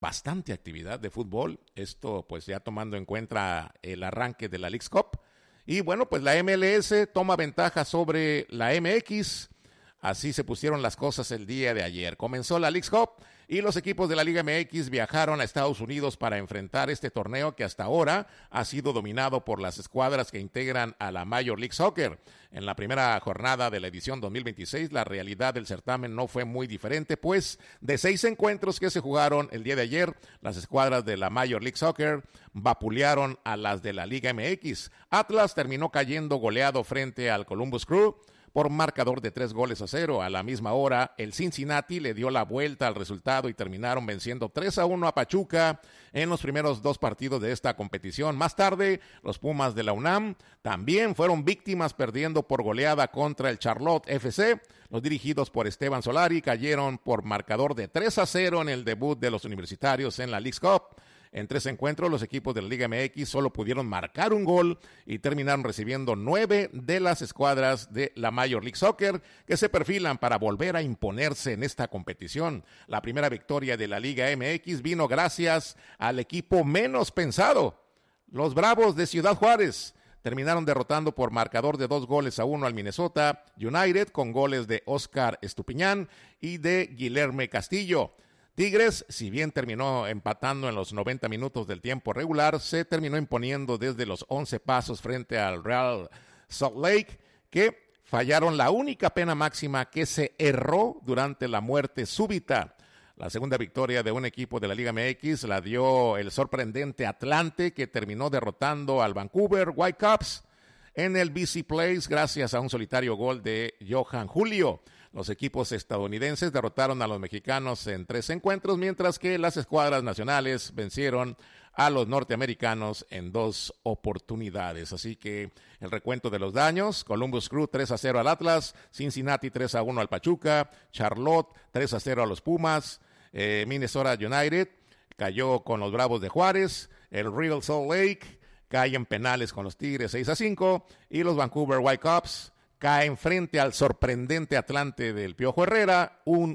bastante actividad de fútbol. Esto pues ya tomando en cuenta el arranque de la Leagues Cup. Y bueno, pues la MLS toma ventaja sobre la MX. Así se pusieron las cosas el día de ayer. Comenzó la Leagues Cup y los equipos de la Liga MX viajaron a Estados Unidos para enfrentar este torneo que hasta ahora ha sido dominado por las escuadras que integran a la Major League Soccer. En la primera jornada de la edición 2026, la realidad del certamen no fue muy diferente, pues de 6 encuentros que se jugaron el día de ayer, las escuadras de la Major League Soccer vapulearon a las de la Liga MX. Atlas terminó cayendo goleado frente al Columbus Crew por marcador de 3-0. A la misma hora, el Cincinnati le dio la vuelta al resultado y terminaron venciendo 3-1 a Pachuca en los primeros 2 partidos de esta competición. Más tarde, los Pumas de la UNAM también fueron víctimas perdiendo por goleada contra el Charlotte FC. Los dirigidos por Esteban Solari cayeron por marcador de 3-0 en el debut de los universitarios en la Leagues Cup. En 3 encuentros, los equipos de la Liga MX solo pudieron marcar un gol y terminaron recibiendo 9 de las escuadras de la Major League Soccer que se perfilan para volver a imponerse en esta competición. La primera victoria de la Liga MX vino gracias al equipo menos pensado, los Bravos de Ciudad Juárez. Terminaron derrotando por marcador de 2-1 al Minnesota United con goles de Oscar Estupiñán y de Guilherme Castillo. Tigres, si bien terminó empatando en los 90 minutos del tiempo regular, se terminó imponiendo desde los 11 pasos frente al Real Salt Lake, que fallaron la única pena máxima que se erró durante la muerte súbita. La segunda victoria de un equipo de la Liga MX la dio el sorprendente Atlante, que terminó derrotando al Vancouver Whitecaps en el BC Place gracias a un solitario gol de Johan Julio. Los equipos estadounidenses derrotaron a los mexicanos en 3 encuentros, mientras que las escuadras nacionales vencieron a los norteamericanos en 2 oportunidades. Así que el recuento de los daños: Columbus Crew 3-0 al Atlas, Cincinnati 3-1 al Pachuca, Charlotte 3-0 a los Pumas, Minnesota United cayó con los Bravos de Juárez, el Real Salt Lake cae en penales con los Tigres 6-5 y los Vancouver Whitecaps caen frente al sorprendente Atlante del Piojo Herrera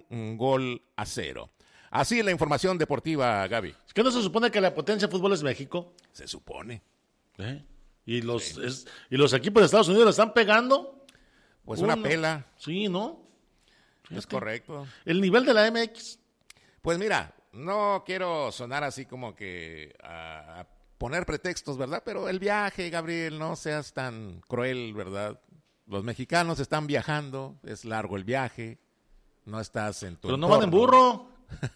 1-0. Así la información deportiva, Gaby. ¿Es que no se supone que la potencia de fútbol es México? Se supone. ¿Y los equipos de Estados Unidos le están pegando? Pues una pela. Sí, ¿no? Fíjate. Es correcto. ¿El nivel de la MX? Pues mira, no quiero sonar así como que a poner pretextos, ¿verdad? Pero el viaje, Gabriel, no seas tan cruel, ¿verdad? Los mexicanos están viajando, es largo el viaje, no estás en tu Pero no entorno. van en burro.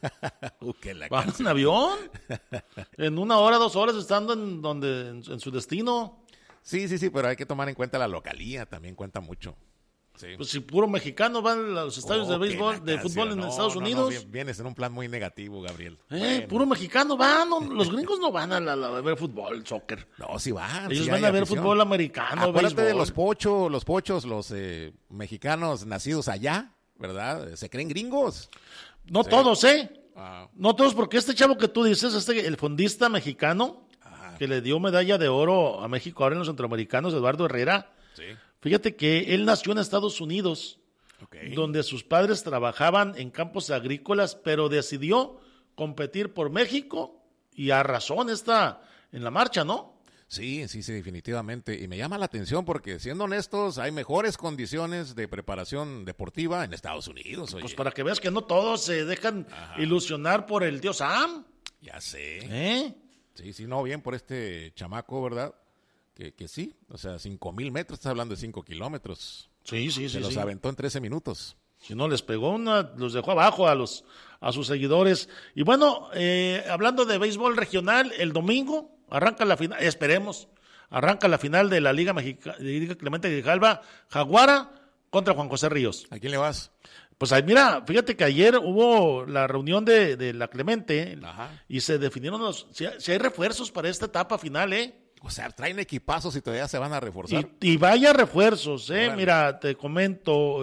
Van en avión. En 1 hora, 2 horas estando en su destino. Sí, pero hay que tomar en cuenta la localía, también cuenta mucho. Sí. Pues si puro mexicano van a los estadios de béisbol, de fútbol en Estados Unidos. No, vienes en un plan muy negativo, Gabriel. Bueno. Puro mexicano van, los gringos no van a ver fútbol, soccer. No, sí van. Ellos sí van a ver fútbol americano, Acuérdate béisbol. de los pochos, los mexicanos nacidos allá, ¿verdad? Se creen gringos. No sí. Todos, No todos, porque este chavo que tú dices, el fondista mexicano, que le dio medalla de oro a México ahora en los centroamericanos, Eduardo Herrera. Sí. Fíjate que él nació en Estados Unidos, donde sus padres trabajaban en campos agrícolas, pero decidió competir por México y a razón está en la marcha, ¿no? Sí, definitivamente. Y me llama la atención porque, siendo honestos, hay mejores condiciones de preparación deportiva en Estados Unidos. Oye. Pues para que veas que no todos se dejan ilusionar por el tío Sam. Ya sé. Sí, no, bien por este chamaco, ¿verdad? Que sí, o sea, 5,000 metros, estás hablando de 5 kilómetros. Sí. Se los aventó en 13 minutos. Si no, les pegó los dejó abajo a sus seguidores. Y bueno, hablando de béisbol regional, el domingo arranca la final, arranca la final de la Liga Clemente Grijalva, Jaguara contra Juan José Ríos. ¿A quién le vas? Pues mira, fíjate que ayer hubo la reunión de la Clemente y se definieron si hay refuerzos para esta etapa final, O sea, traen equipazos y todavía se van a reforzar. Y vaya refuerzos, Bueno. Mira, te comento,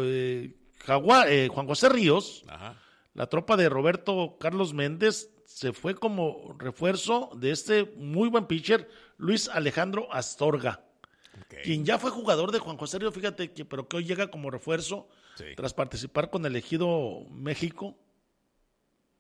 Juan José Ríos, la tropa de Roberto Carlos Méndez, se fue como refuerzo de este muy buen pitcher, Luis Alejandro Astorga, quien ya fue jugador de Juan José Ríos, fíjate, pero que hoy llega como refuerzo tras participar con el Ejido México.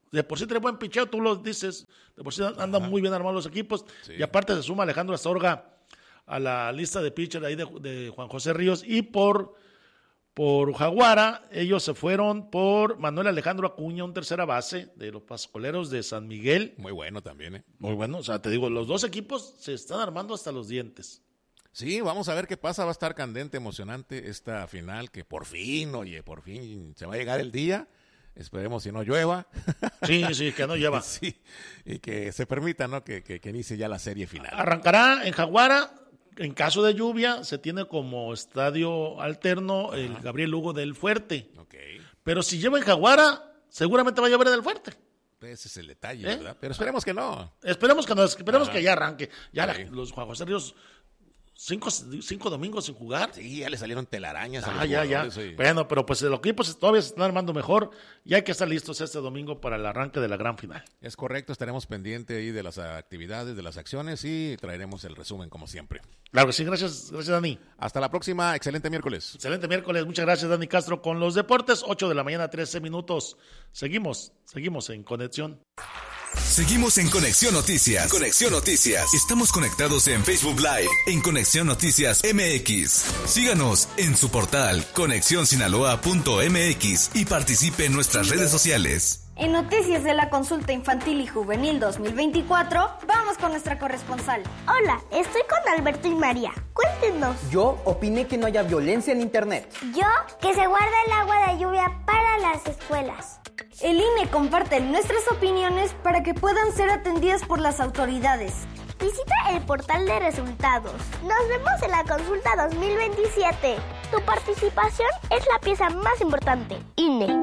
De por sí tiene buen picheo, tú lo dices. De por sí andan muy bien armados los equipos. Sí. Y aparte se suma Alejandro Astorga a la lista de pitcher ahí de Juan José Ríos. Y por Jaguara, ellos se fueron por Manuel Alejandro Acuña, un tercera base de los Pascoleros de San Miguel. Muy bueno también, ¿eh? Muy bueno, o sea, te digo, los dos equipos se están armando hasta los dientes. Sí, vamos a ver qué pasa, va a estar candente, emocionante esta final, que por fin se va a llegar el día. Esperemos si no llueva. Sí, que no llueva. Sí, y que se permita, ¿no? Que inicie ya la serie final. Arrancará en Jaguara. En caso de lluvia, se tiene como estadio alterno el Gabriel Lugo del Fuerte. Okay. Pero si lleva en Jaguara, seguramente va a llover del Fuerte. Ese es el detalle, ¿verdad? Pero esperemos que no. Esperemos que ya arranque. Ya los Juan José Ríos, cinco domingos sin jugar. Sí, ya le salieron telarañas a los jugadores. Sí. Bueno, pero pues los equipos todavía se están armando mejor y hay que estar listos este domingo para el arranque de la gran final. Es correcto, estaremos pendientes ahí de las actividades, de las acciones y traeremos el resumen como siempre. Claro que sí, gracias Dani. Hasta la próxima, excelente miércoles. Excelente miércoles, muchas gracias Dani Castro con los deportes, 8 de la mañana, 13 minutos. Seguimos en conexión. Seguimos en Conexión Noticias. Conexión Noticias. Estamos conectados en Facebook Live, en Conexión Noticias MX. Síganos en su portal conexionsinaloa.mx y participe en nuestras redes sociales. En noticias de la consulta infantil y juvenil 2024, vamos con nuestra corresponsal. Hola, estoy con Alberto y María. Cuéntenos. Yo opiné que no haya violencia en internet. Yo, que se guarde el agua de lluvia para las escuelas. El INE comparte nuestras opiniones para que puedan ser atendidas por las autoridades. Visita el portal de resultados. Nos vemos en la consulta 2027. Tu participación es la pieza más importante. INE.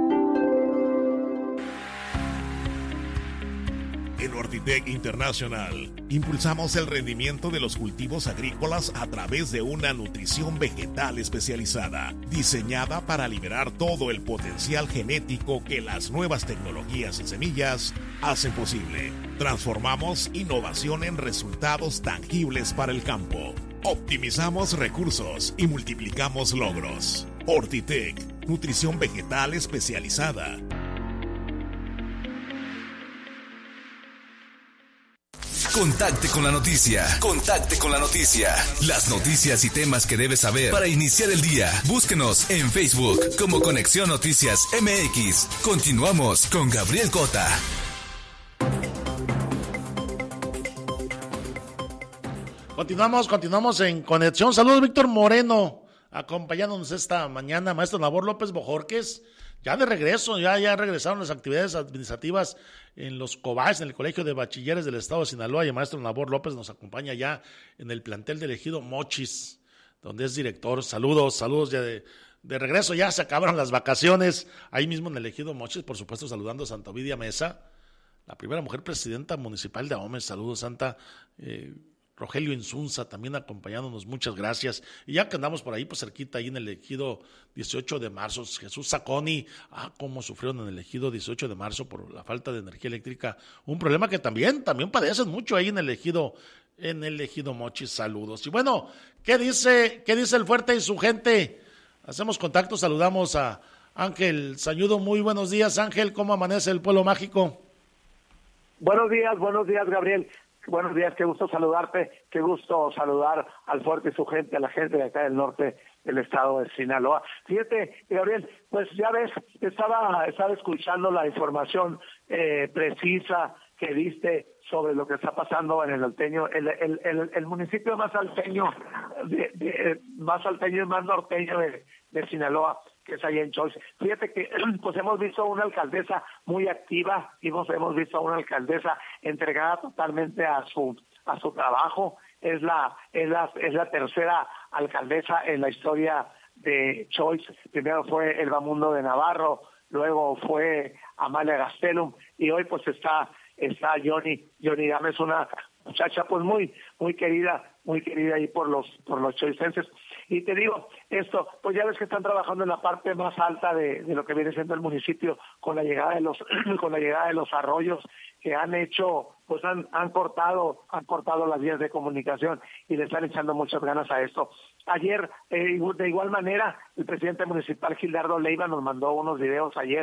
En Ortitec International, impulsamos el rendimiento de los cultivos agrícolas a través de una nutrición vegetal especializada, diseñada para liberar todo el potencial genético que las nuevas tecnologías y semillas hacen posible. Transformamos innovación en resultados tangibles para el campo. Optimizamos recursos y multiplicamos logros. Ortitec, nutrición vegetal especializada. Contacte con la noticia. Contacte con la noticia. Las noticias y temas que debes saber para iniciar el día. Búsquenos en Facebook como Conexión Noticias MX. Continuamos con Gabriel Cota. Continuamos en Conexión. Saludos, Víctor Moreno, acompañándonos esta mañana. Maestro Nabor López Bojorquez, ya de regreso, ya regresaron las actividades administrativas en los COBACH, en el Colegio de Bachilleres del Estado de Sinaloa, y el maestro Nabor López nos acompaña ya en el plantel del Ejido Mochis, donde es director. Saludos ya de regreso, ya se acabaron las vacaciones, ahí mismo en el Ejido Mochis, por supuesto saludando a Santa Ovidia Mesa, la primera mujer presidenta municipal de Ahome. Saludos, Santa. Rogelio Insunza también acompañándonos, muchas gracias. Y ya que andamos por ahí, pues cerquita, ahí en el Ejido 18 de marzo, Jesús Saconi, cómo sufrieron en el Ejido 18 de marzo por la falta de energía eléctrica, un problema que también padecen mucho ahí en el Ejido Mochis. Saludos. Y bueno, ¿qué dice el Fuerte y su gente? Hacemos contacto, saludamos a Ángel Sañudo. Muy buenos días, Ángel, ¿cómo amanece el pueblo mágico? Buenos días, Gabriel. Buenos días, qué gusto saludarte, qué gusto saludar al Fuerte y su gente, a la gente de acá del norte del estado de Sinaloa. Fíjate, Gabriel, pues ya ves, estaba escuchando la información precisa que diste sobre lo que está pasando en el Alteño, el municipio más alteño más alteño y más norteño de Sinaloa, que es allá en Choix. Fíjate que pues hemos visto una alcaldesa muy activa, y hemos visto a una alcaldesa entregada totalmente a su trabajo. Es la tercera alcaldesa en la historia de Choix. Primero fue Elba Mundo de Navarro, luego fue Amalia Gastelum, y hoy pues está Johnny Gámez, una muchacha pues muy querida ahí por los choicenses. Y te digo, esto, pues ya ves que están trabajando en la parte más alta de lo que viene siendo el municipio, con la llegada de los arroyos que han hecho, pues han cortado las vías de comunicación, y le están echando muchas ganas a esto. Ayer, de igual manera, el presidente municipal Gildardo Leiva nos mandó unos videos ayer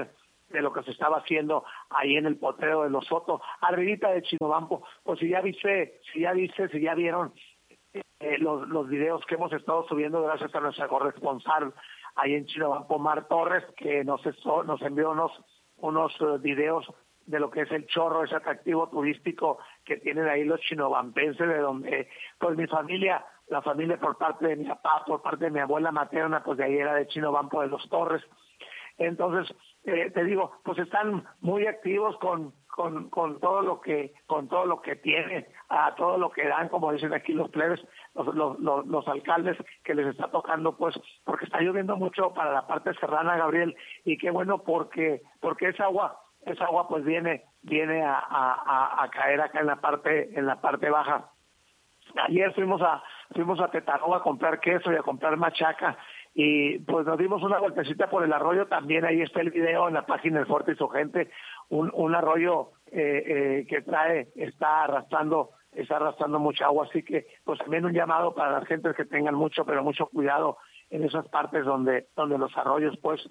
de lo que se estaba haciendo ahí en el potrero de Los Soto, arribita de Chinobampo. Pues si ya vieron los videos que hemos estado subiendo gracias a nuestra corresponsal ahí en Chinobampo, Mar Torres, que nos envió unos videos de lo que es el Chorro, ese atractivo turístico que tienen ahí los chinobampenses, de donde pues la familia por parte de mi papá, por parte de mi abuela materna, pues de ahí era de Chinobampo de los Torres. Entonces, te digo, pues están muy activos con todo lo que tienen, a todo lo que dan, como dicen aquí los plebes, los alcaldes, que les está tocando, pues, porque está lloviendo mucho para la parte serrana, Gabriel, y qué bueno porque esa agua pues viene a caer acá en la parte baja. Ayer fuimos a Tetaroba a comprar queso y a comprar machaca, y pues nos dimos una vueltecita por el arroyo. También ahí está el video en la página del Fuerte y su gente, un arroyo que está arrastrando mucha agua, así que pues también un llamado para las gentes que tengan mucho cuidado en esas partes donde los arroyos pues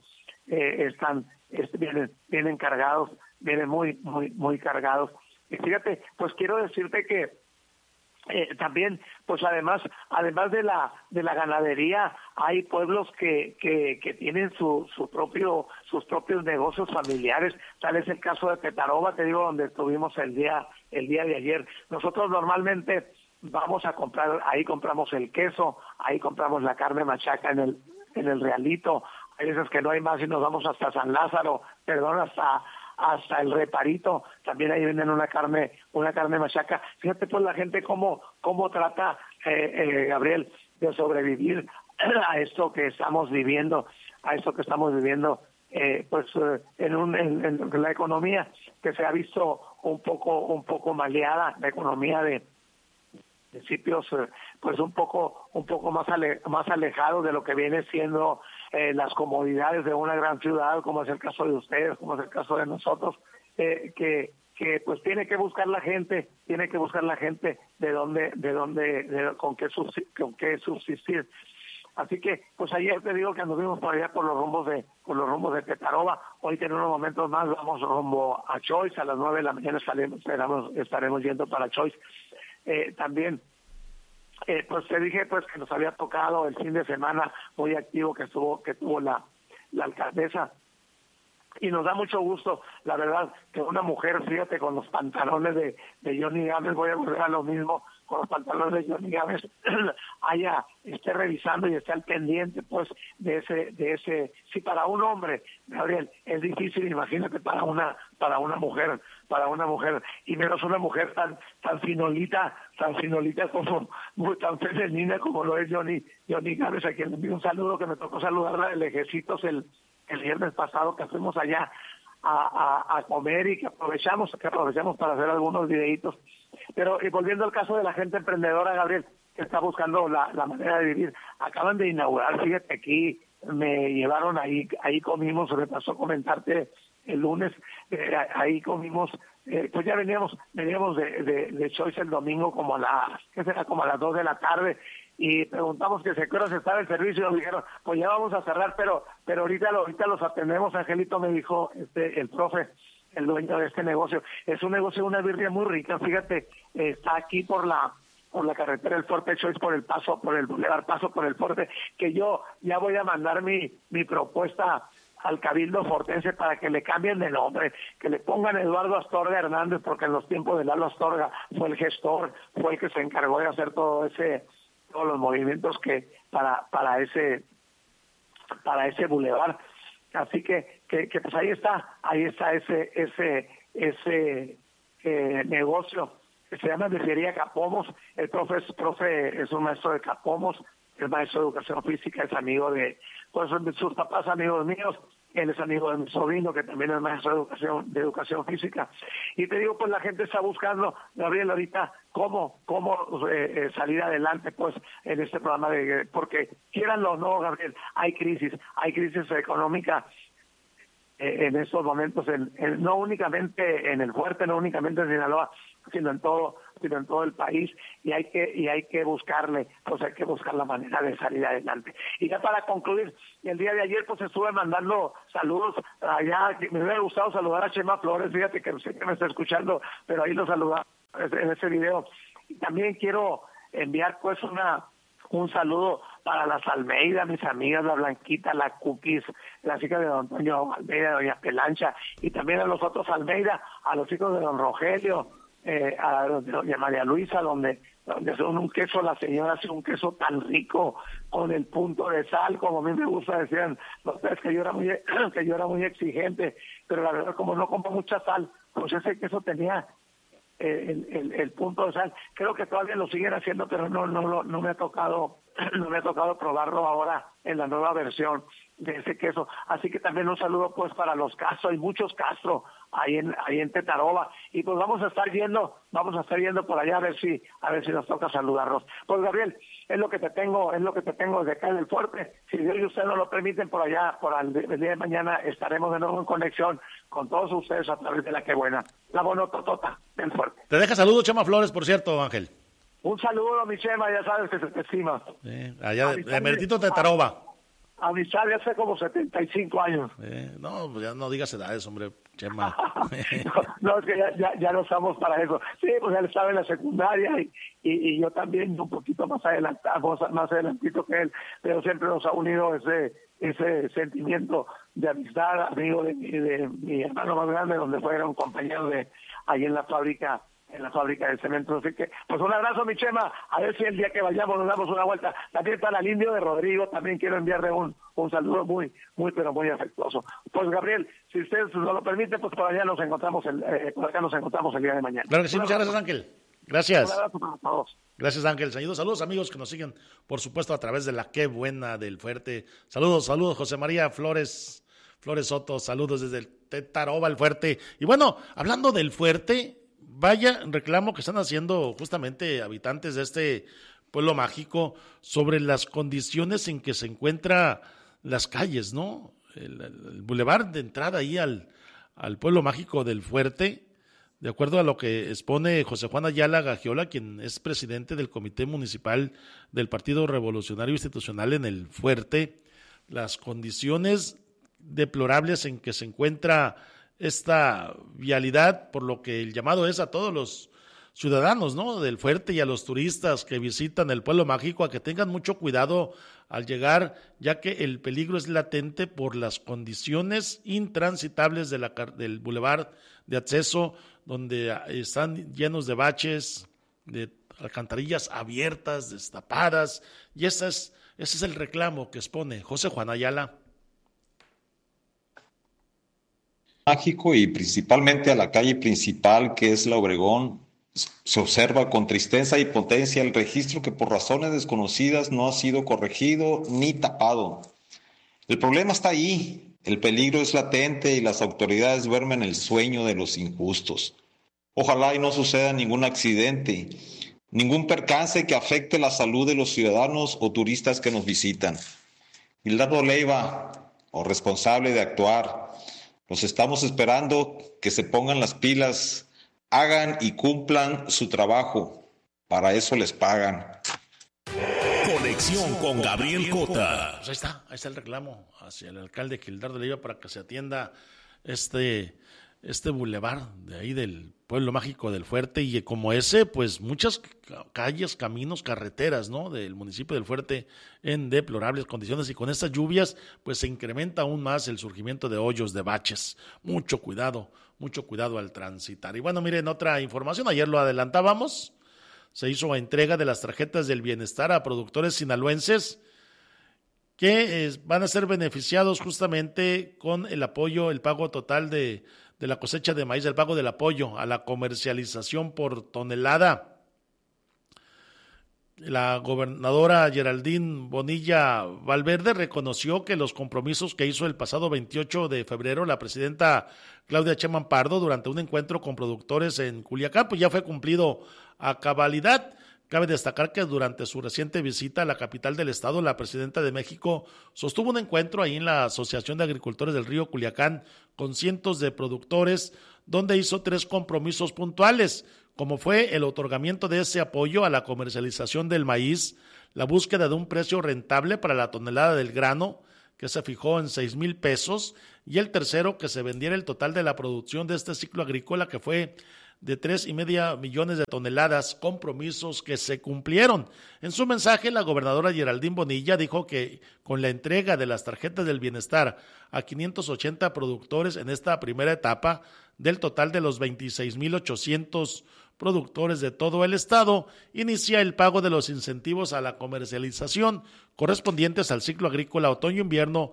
vienen cargados, vienen muy cargados. Y fíjate, pues quiero decirte que también, pues además de la ganadería, hay pueblos que tienen sus propios negocios familiares. Tal es el caso de Tetaroba, te digo, donde estuvimos el día de ayer. Nosotros normalmente vamos a comprar, ahí compramos el queso, ahí compramos la carne machaca en el Realito. Hay veces que no hay más y nos vamos hasta San Lázaro, hasta el Reparito, también ahí venden una carne machaca. Fíjate pues la gente cómo trata, Gabriel, de sobrevivir a esto que estamos viviendo, en la economía que se ha visto un poco maleada, la economía de municipios pues un poco más alejado de lo que viene siendo las comodidades de una gran ciudad, como es el caso de ustedes, como es el caso de nosotros, que pues tiene que buscar la gente con qué subsistir. Así que pues ayer te digo que anduvimos por allá por los rumbos de Tetaroba. Hoy en unos momentos más vamos rumbo a Choice, a las 9 de la mañana estaremos yendo para Choice. También pues te dije pues que nos había tocado el fin de semana muy activo que tuvo la alcaldesa, y nos da mucho gusto, la verdad, que una mujer, fíjate, con los pantalones de Johnny Gámez, voy a volver a lo mismo, con los pantalones de Johnny Gámez, esté revisando y esté al pendiente, pues, de ese, si para un hombre, Gabriel, es difícil, imagínate para una mujer, y menos una mujer tan finolita como, tan femenina como lo es Johnny Gámez, a quien le envío un saludo, que me tocó saludarla de lejecitos el viernes pasado, que fuimos allá a comer, y que aprovechamos para hacer algunos videitos. Pero y volviendo al caso de la gente emprendedora, Gabriel, que está buscando la manera de vivir, acaban de inaugurar, fíjate, aquí me llevaron, ahí comimos, me pasó comentarte el lunes, ahí comimos, pues ya veníamos de Choice el domingo como a las 2 de la tarde, y preguntamos que si a qué horas estaba el servicio, y nos dijeron, pues ya vamos a cerrar, pero ahorita los atendemos. Angelito, me dijo el profe, el dueño de este negocio. Es un negocio de una birria muy rica, fíjate, está aquí por la carretera del Forte Choice, por el Boulevard Paso por el Forte, que yo ya voy a mandar mi propuesta al Cabildo Fortense para que le cambien de nombre, que le pongan Eduardo Astorga Hernández, porque en los tiempos de Lalo Astorga fue el gestor, fue el que se encargó de hacer todos los movimientos que para ese bulevar. Así que pues ahí está ese negocio que se llama Birrería Capomos. El profe es un maestro de Capomos, es maestro de educación física, es amigo de sus papás, amigos míos. Él es amigo de mi sobrino, que también es maestro de educación física. Y te digo, pues la gente está buscando, Gabriel, ahorita cómo salir adelante, pues, en este programa, porque quieranlo o no, Gabriel, hay crisis económica en estos momentos, no únicamente en el Fuerte, no únicamente en Sinaloa, sino en todo el país, y hay que buscar la manera de salir adelante. Y ya para concluir, el día de ayer pues estuve mandando saludos allá, me hubiera gustado saludar a Chema Flores, fíjate que sé que me está escuchando, pero ahí lo saludaba en ese video. Y también quiero enviar pues un saludo para las Almeida, mis amigas, la Blanquita, la Cookies, las hijas de don Antonio Almeida, doña Pelancha, y también a los otros Almeida, a los hijos de don Rogelio, a doña María Luisa, donde son un queso, la señora hace un queso tan rico con el punto de sal, como a mí me gusta. Decían los tres que yo era muy exigente, pero la verdad, como no como mucha sal, pues ese queso tenía el punto de sal. Creo que todavía lo siguen haciendo, pero no me ha tocado probarlo ahora en la nueva versión de ese queso. Así que también un saludo pues para los Castro, hay muchos Castro ahí en Tetaroba, y pues vamos a estar yendo por allá a ver si nos toca saludarlos. Pues Gabriel, es lo que te tengo desde acá en el fuerte. Si Dios y usted no lo permiten, por allá, el día de mañana estaremos de nuevo en conexión con todos ustedes a través de la que buena, la bonototota del fuerte. Te deja saludo Chema Flores, por cierto, Ángel. Un saludo a mi Chema, ya sabes que se te estima. Allá de Meritito Tetaroba. Amistad de hace como 75 años. No, pues ya no digas edades, hombre, Chema. No, es que ya no estamos para eso. Sí, pues él estaba en la secundaria y yo también un poquito más adelantito que él, pero siempre nos ha unido ese sentimiento de amistad, amigo de mi hermano más grande, donde fue un compañero ahí en la fábrica de cemento. Así que, pues un abrazo, mi Chema, a ver si el día que vayamos nos damos una vuelta. También para el Indio de Rodrigo, también quiero enviarle un saludo muy, pero muy afectuoso. Pues Gabriel, si ustedes nos lo permiten, pues por acá nos encontramos el día de mañana. Claro que sí, muchas gracias, Ángel. Gracias. Un abrazo para todos. Gracias, Ángel. Saludos amigos que nos siguen, por supuesto, a través de la Qué Buena del Fuerte. Saludos, José María Flores Soto, saludos desde el Tetaroba, el Fuerte. Y bueno, hablando del Fuerte, vaya reclamo que están haciendo justamente habitantes de este pueblo mágico sobre las condiciones en que se encuentran las calles, ¿no? El bulevar de entrada ahí al pueblo mágico del Fuerte, de acuerdo a lo que expone José Juan Ayala Gagiola, quien es presidente del Comité Municipal del Partido Revolucionario Institucional en el Fuerte, las condiciones deplorables en que se encuentra esta vialidad, por lo que el llamado es a todos los ciudadanos, ¿no?, del Fuerte y a los turistas que visitan el pueblo mágico a que tengan mucho cuidado al llegar, ya que el peligro es latente por las condiciones intransitables del bulevar de acceso, donde están llenos de baches, de alcantarillas abiertas, destapadas, y ese es el reclamo que expone José Juan Ayala. Mágico y principalmente a la calle principal, que es la Obregón, se observa con tristeza y potencia el registro que por razones desconocidas no ha sido corregido ni tapado. El problema está ahí, el peligro es latente y las autoridades duermen el sueño de los injustos. Ojalá y no suceda ningún accidente, ningún percance que afecte la salud de los ciudadanos o turistas que nos visitan. Gildardo Leiva, o responsable de actuar, los estamos esperando que se pongan las pilas, hagan y cumplan su trabajo. Para eso les pagan. Conexión con Gabriel Cota. Pues ahí está el reclamo hacia el alcalde Gildardo Leiva para que se atienda este bulevar de ahí del pueblo mágico del Fuerte, y como ese, pues muchas calles, caminos, carreteras, ¿no?, del municipio del Fuerte en deplorables condiciones, y con estas lluvias pues se incrementa aún más el surgimiento de hoyos, de baches. Mucho cuidado al transitar. Y bueno, miren, otra información, ayer lo adelantábamos, se hizo entrega de las tarjetas del bienestar a productores sinaloenses que van a ser beneficiados justamente con el apoyo, el pago total de la cosecha de maíz, el pago del apoyo a la comercialización por tonelada. La gobernadora Geraldine Bonilla Valverde reconoció que los compromisos que hizo el pasado 28 de febrero la presidenta Claudia Sheinbaum Pardo durante un encuentro con productores en Culiacán, pues ya fue cumplido a cabalidad. Cabe destacar que durante su reciente visita a la capital del estado, la presidenta de México sostuvo un encuentro ahí en la Asociación de Agricultores del Río Culiacán con cientos de productores, donde hizo 3 compromisos puntuales, como fue el otorgamiento de ese apoyo a la comercialización del maíz, la búsqueda de un precio rentable para la tonelada del grano, que se fijó en 6,000 pesos, y el tercero, que se vendiera el total de la producción de este ciclo agrícola, que fue de 3,5 millones de toneladas, compromisos que se cumplieron. En su mensaje, la gobernadora Geraldine Bonilla dijo que con la entrega de las tarjetas del bienestar a 580 productores en esta primera etapa, del total de los 26,800 productores de todo el estado, inicia el pago de los incentivos a la comercialización correspondientes al ciclo agrícola otoño-invierno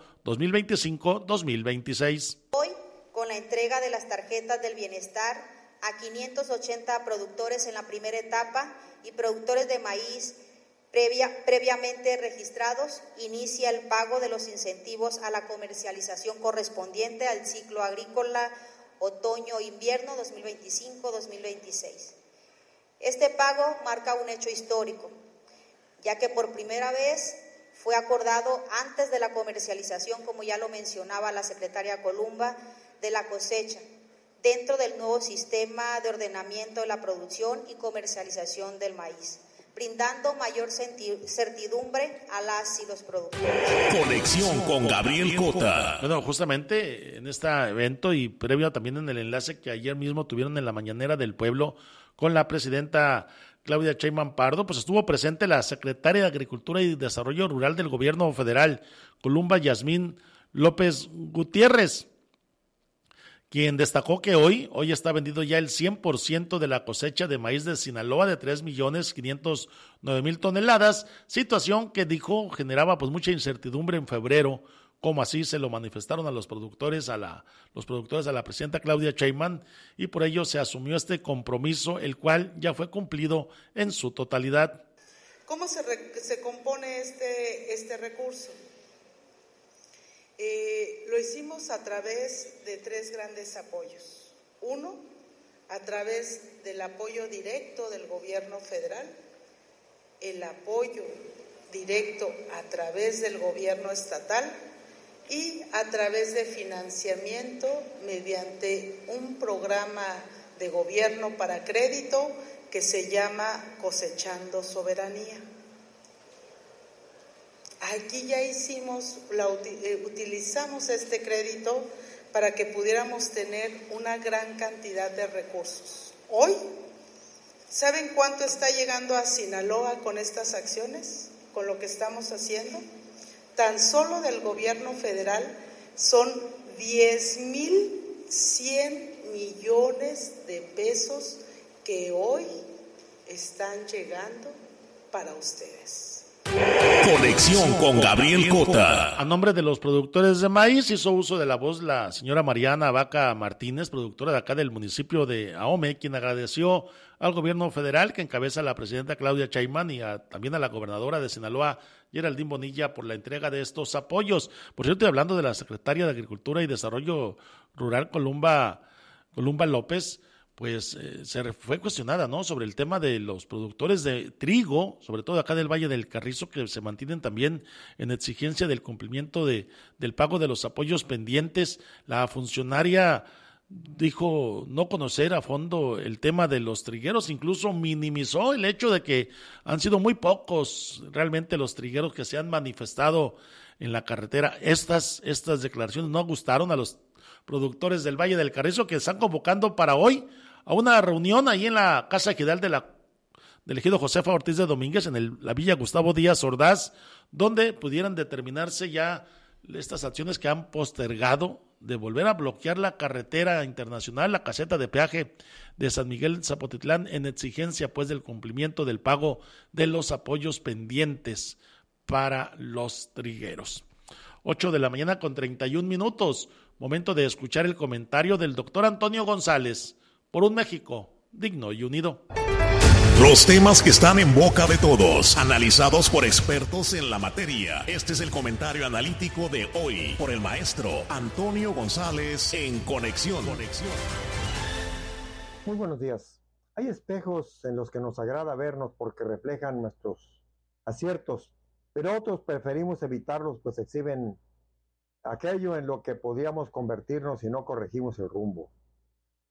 2025-2026. Hoy, con la entrega de las tarjetas del bienestar a 580 productores en la primera etapa y productores de maíz previamente registrados, inicia el pago de los incentivos a la comercialización correspondiente al ciclo agrícola otoño-invierno 2025-2026. Este pago marca un hecho histórico, ya que por primera vez fue acordado antes de la comercialización, como ya lo mencionaba la secretaria Columba, de la cosecha, dentro del nuevo sistema de ordenamiento de la producción y comercialización del maíz, brindando mayor certidumbre a las y los productores. Conexión con Gabriel Cota. Bueno, justamente en este evento y previo también en el enlace que ayer mismo tuvieron en la Mañanera del Pueblo con la presidenta Claudia Sheinbaum Pardo, pues estuvo presente la secretaria de Agricultura y Desarrollo Rural del Gobierno Federal, Columba Yasmín López Gutiérrez, quien destacó que hoy está vendido ya el 100% de la cosecha de maíz de Sinaloa de 3,509,000 toneladas, situación que dijo generaba pues mucha incertidumbre en febrero, como así se lo manifestaron a los productores, a la presidenta Claudia Sheinbaum, y por ello se asumió este compromiso, el cual ya fue cumplido en su totalidad. ¿Cómo se compone este recurso? Lo hicimos a través de 3 grandes apoyos. Uno, a través del apoyo directo del gobierno federal, el apoyo directo a través del gobierno estatal y a través de financiamiento mediante un programa de gobierno para crédito que se llama Cosechando Soberanía. Aquí ya utilizamos este crédito para que pudiéramos tener una gran cantidad de recursos. Hoy, ¿saben cuánto está llegando a Sinaloa con estas acciones? Con lo que estamos haciendo. Tan solo del gobierno federal son 10,100 millones de pesos que hoy están llegando para ustedes. Conexión con Gabriel Cota. A nombre de los productores de maíz hizo uso de la voz la señora Mariana Vaca Martínez, productora de acá del municipio de Ahome, quien agradeció al gobierno federal que encabeza la presidenta Claudia Sheinbaum y también a la gobernadora de Sinaloa, Geraldine Bonilla, por la entrega de estos apoyos. Por cierto, estoy hablando de la secretaria de Agricultura y Desarrollo Rural, Columba López, pues se fue cuestionada, ¿no?, sobre el tema de los productores de trigo, sobre todo acá del Valle del Carrizo, que se mantienen también en exigencia del cumplimiento del pago de los apoyos pendientes. La funcionaria dijo no conocer a fondo el tema de los trigueros, incluso minimizó el hecho de que han sido muy pocos realmente los trigueros que se han manifestado en la carretera. Estas declaraciones no gustaron a los productores del Valle del Carrizo, que están convocando para hoy a una reunión ahí en la Casa Ejidal del ejido Josefa Ortiz de Domínguez, en la Villa Gustavo Díaz Ordaz, donde pudieran determinarse ya estas acciones que han postergado de volver a bloquear la carretera internacional, la caseta de peaje de San Miguel Zapotitlán, en exigencia pues del cumplimiento del pago de los apoyos pendientes para los trigueros. 8:31 a.m, momento de escuchar el comentario del doctor Antonio González por un México digno y unido. Los temas que están en boca de todos, analizados por expertos en la materia. Este es el comentario analítico de hoy por el maestro Antonio González en Conexión. Muy buenos días. Hay espejos en los que nos agrada vernos porque reflejan nuestros aciertos, pero otros preferimos evitarlos pues exhiben aquello en lo que podíamos convertirnos si no corregimos el rumbo.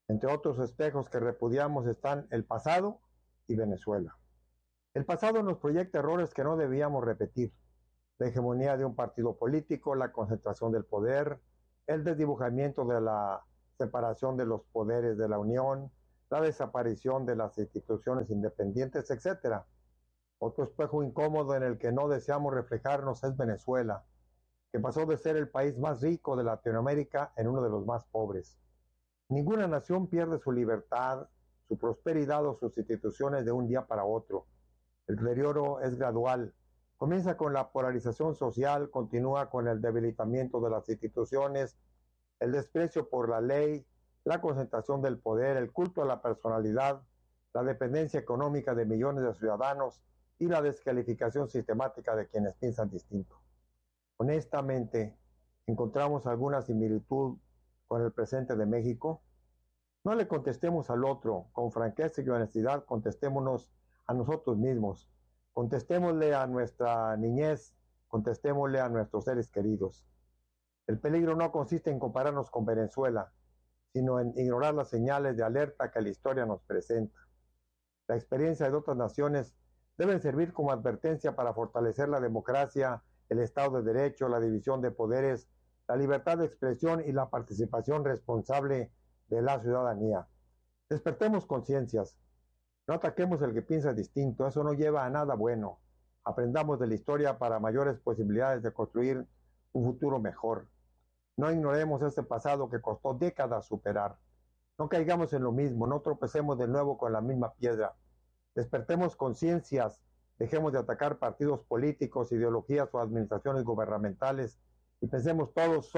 Entre otros espejos que repudiamos están el pasado y Venezuela. El pasado nos proyecta errores que no debíamos repetir. La hegemonía de un partido político, la concentración del poder, el desdibujamiento de la separación de los poderes de la Unión, la desaparición de las instituciones independientes, etc. Otro espejo incómodo en el que no deseamos reflejarnos es Venezuela, que pasó de ser el país más rico de Latinoamérica en uno de los más pobres. Ninguna nación pierde su libertad, su prosperidad o sus instituciones de un día para otro. El deterioro es gradual. Comienza con la polarización social, continúa con el debilitamiento de las instituciones, el desprecio por la ley, la concentración del poder, el culto a la personalidad, la dependencia económica de millones de ciudadanos y la descalificación sistemática de quienes piensan distinto. Honestamente, ¿encontramos alguna similitud con el presente de México? No le contestemos al otro, con franqueza y honestidad contestémonos a nosotros mismos, contestémosle a nuestra niñez, contestémosle a nuestros seres queridos. El peligro no consiste en compararnos con Venezuela, sino en ignorar las señales de alerta que la historia nos presenta. La experiencia de otras naciones deben servir como advertencia para fortalecer la democracia, el Estado de Derecho, la división de poderes, la libertad de expresión y la participación responsable de la ciudadanía. Despertemos conciencias. No ataquemos el que piensa distinto, eso no lleva a nada bueno. Aprendamos de la historia para mayores posibilidades de construir un futuro mejor. No ignoremos este pasado que costó décadas superar. No caigamos en lo mismo, no tropecemos de nuevo con la misma piedra. Despertemos conciencias, dejemos de atacar partidos políticos, ideologías o administraciones gubernamentales y pensemos todos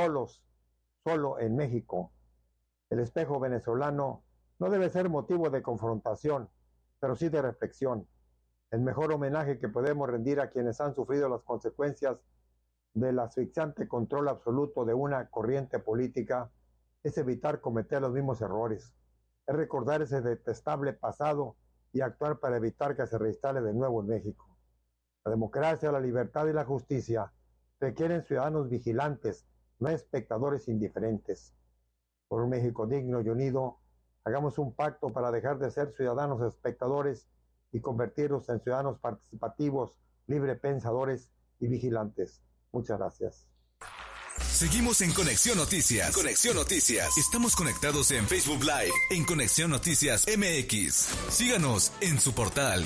solo en México. El espejo venezolano no debe ser motivo de confrontación, pero sí de reflexión. El mejor homenaje que podemos rendir a quienes han sufrido las consecuencias del asfixiante control absoluto de una corriente política es evitar cometer los mismos errores, es recordar ese detestable pasado y actuar para evitar que se reinstale de nuevo en México. La democracia, la libertad y la justicia requieren ciudadanos vigilantes, no espectadores indiferentes. Por un México digno y unido, hagamos un pacto para dejar de ser ciudadanos espectadores y convertirnos en ciudadanos participativos, librepensadores y vigilantes. Muchas gracias. Seguimos en Conexión Noticias. Conexión Noticias. Estamos conectados en Facebook Live, en Conexión Noticias MX. Síganos en su portal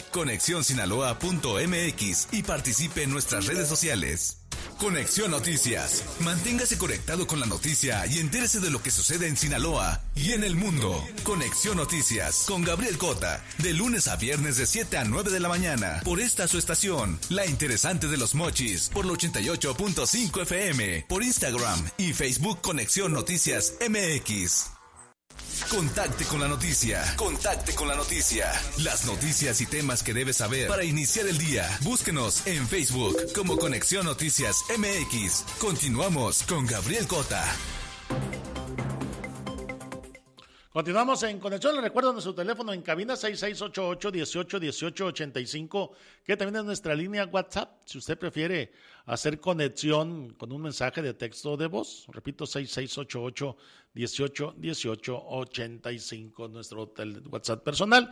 conexionsinaloa.mx y participe en nuestras redes sociales. Conexión Noticias. Manténgase conectado con la noticia y entérese de lo que sucede en Sinaloa y en el mundo. Conexión Noticias con Gabriel Cota, de lunes a viernes de 7 a 9 de la mañana, por esta su estación, La Interesante de los Mochis, por la 88.5 FM, por Instagram y Facebook Conexión Noticias MX. Contacte con la noticia. Contacte con la noticia. Las noticias y temas que debes saber para iniciar el día. Búsquenos en Facebook como Conexión Noticias MX. Continuamos con Gabriel Cota. Continuamos en Conexión. Les recuerdo nuestro teléfono en cabina 6688-181885, que también es nuestra línea WhatsApp. Si usted prefiere hacer conexión con un mensaje de texto de voz, repito, 6688-181885, nuestro WhatsApp personal,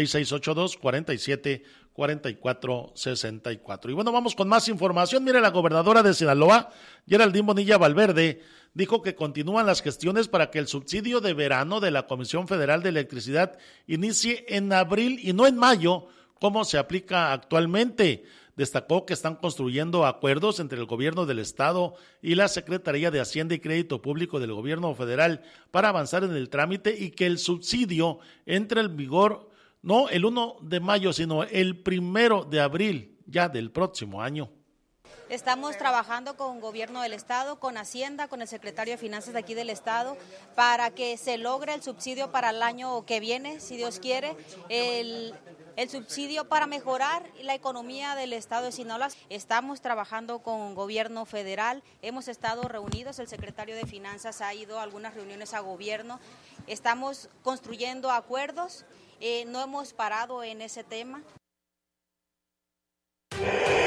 6682-474464. Y bueno, vamos con más información. Mire, la gobernadora de Sinaloa, Geraldine Bonilla Valverde, dijo que continúan las gestiones para que el subsidio de verano de la Comisión Federal de Electricidad inicie en abril y no en mayo, como se aplica actualmente. Destacó que están construyendo acuerdos entre el gobierno del estado y la Secretaría de Hacienda y Crédito Público del gobierno federal para avanzar en el trámite y que el subsidio entre en vigor no el 1 de mayo, sino el 1 de abril ya del próximo año. Estamos trabajando con gobierno del estado, con Hacienda, con el secretario de Finanzas de aquí del estado, para que se logre el subsidio para el año que viene, si Dios quiere, el subsidio para mejorar la economía del estado de Sinaloa. Estamos trabajando con gobierno federal, hemos estado reunidos, el secretario de Finanzas ha ido a algunas reuniones a gobierno, estamos construyendo acuerdos, no hemos parado en ese tema.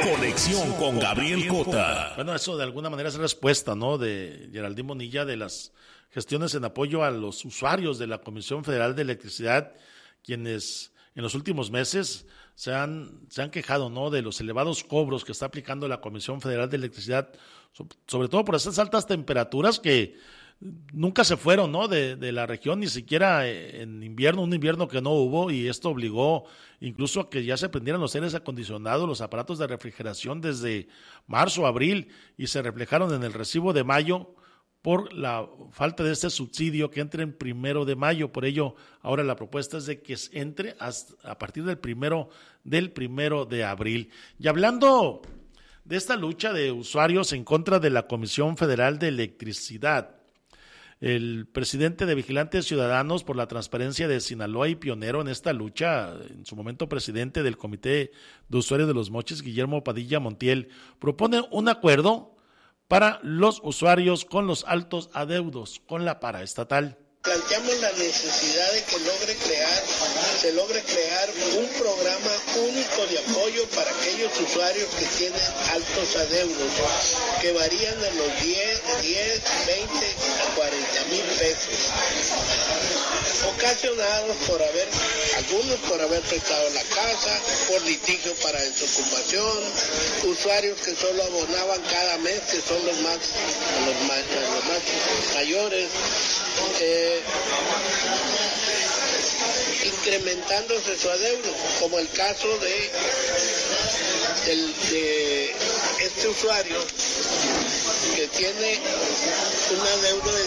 Conexión con Gabriel Cota. Bueno, eso de alguna manera es respuesta, ¿no?, de Geraldine Bonilla, de las gestiones en apoyo a los usuarios de la Comisión Federal de Electricidad, quienes en los últimos meses se han quejado, ¿no?, de los elevados cobros que está aplicando la Comisión Federal de Electricidad, sobre todo por esas altas temperaturas que nunca se fueron, ¿no?, de la región, ni siquiera en invierno, un invierno que no hubo, y esto obligó incluso a que ya se prendieran los aires acondicionados, los aparatos de refrigeración desde marzo, abril, y se reflejaron en el recibo de mayo por la falta de este subsidio que entre en 1 de mayo. Por ello, ahora la propuesta es de que entre a partir del primero de abril. Y hablando de esta lucha de usuarios en contra de la Comisión Federal de Electricidad, el presidente de Vigilantes Ciudadanos por la Transparencia de Sinaloa y pionero en esta lucha, en su momento presidente del Comité de Usuarios de los Mochis, Guillermo Padilla Montiel, propone un acuerdo para los usuarios con los altos adeudos con la paraestatal. Planteamos la necesidad de que se logre crear un programa único de apoyo para aquellos usuarios que tienen altos adeudos, que varían de los 10, 20 a 40 mil pesos, ocasionados algunos por haber prestado la casa, por litigio para desocupación, usuarios que solo abonaban cada mes, que son los más mayores, incrementándose su adeudo, como el caso de este usuario que tiene un adeudo de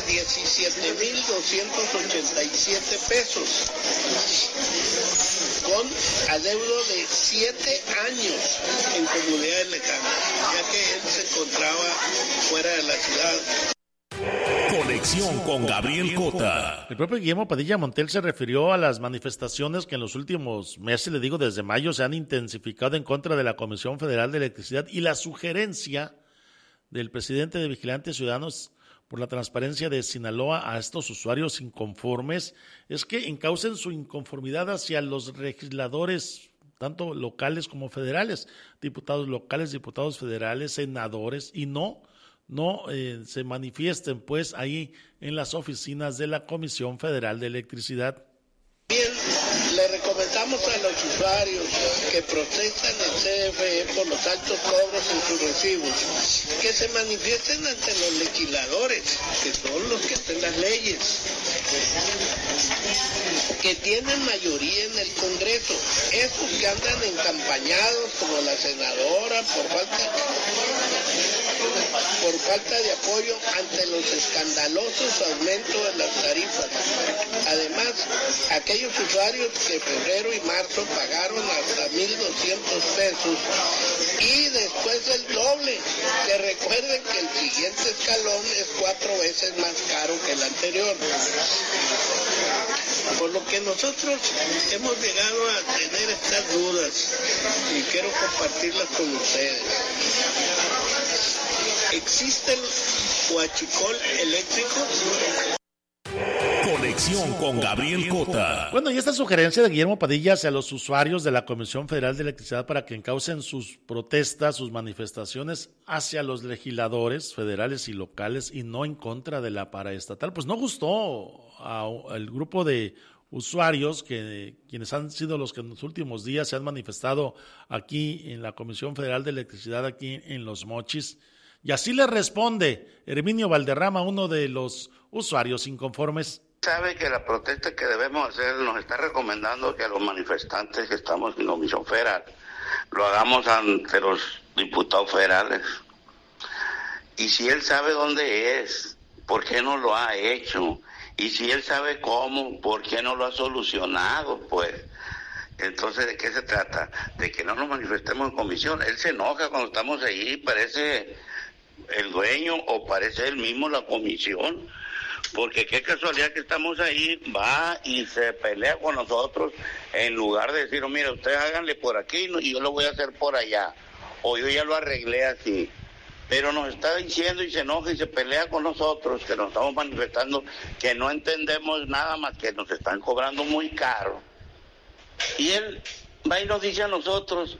17,287 pesos, con adeudo de 7 años en comunidades lejanas, ya que él se encontraba fuera de la ciudad. Conexión con Gabriel Cota. El propio Guillermo Padilla Montiel se refirió a las manifestaciones que en los últimos meses, le digo desde mayo, se han intensificado en contra de la Comisión Federal de Electricidad, y la sugerencia del presidente de Vigilantes Ciudadanos por la Transparencia de Sinaloa a estos usuarios inconformes es que encaucen su inconformidad hacia los legisladores, tanto locales como federales, diputados locales, diputados federales, senadores, y no se manifiesten pues ahí en las oficinas de la Comisión Federal de Electricidad. Bien, le recomendamos a los usuarios que protestan el CFE por los altos cobros en sus recibos, que se manifiesten ante los legisladores, que son los que hacen las leyes, que tienen mayoría en el Congreso, esos que andan encampañados como la senadora por falta de apoyo ante los escandalosos aumentos de las tarifas. Además, aquellos usuarios que febrero y marzo pagaron hasta 1,200 pesos y después el doble, que recuerden que el siguiente escalón es 4 veces más caro que el anterior. Por lo que nosotros hemos llegado a tener estas dudas y quiero compartirlas con ustedes. ¿Existe el huachicol eléctrico? Conexión con Gabriel Cota. Bueno, y esta sugerencia de Guillermo Padilla hacia los usuarios de la Comisión Federal de Electricidad para que encaucen sus protestas, sus manifestaciones hacia los legisladores federales y locales y no en contra de la paraestatal, pues no gustó al grupo de usuarios quienes han sido los que en los últimos días se han manifestado aquí en la Comisión Federal de Electricidad, aquí en Los Mochis. Y así le responde Herminio Valderrama, uno de los usuarios inconformes. Sabe que la protesta que debemos hacer nos está recomendando que a los manifestantes que estamos en la Comisión Federal lo hagamos ante los diputados federales. Y si él sabe dónde es, ¿por qué no lo ha hecho? Y si él sabe cómo, ¿por qué no lo ha solucionado? Pues, entonces, ¿de qué se trata? De que no nos manifestemos en comisión. Él se enoja cuando estamos ahí, parece el dueño o parece él mismo la comisión, porque qué casualidad que estamos ahí, va y se pelea con nosotros en lugar de decir, mira, ustedes háganle por aquí y yo lo voy a hacer por allá, o yo ya lo arreglé así. Pero nos está diciendo y se enoja y se pelea con nosotros, que nos estamos manifestando, que no entendemos nada más que nos están cobrando muy caro. Y él va y nos dice a nosotros